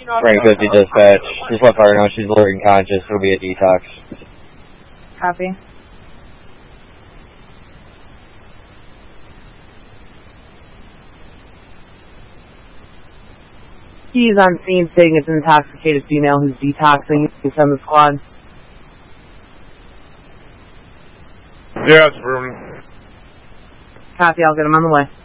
Rank 50 dispatch. Just let fire know she's alert and conscious. It'll be a detox. Copy. He's on scene saying it's an intoxicated female who's detoxing. He's on the squad. Yeah, it's affirmative. Copy, I'll get him on the way.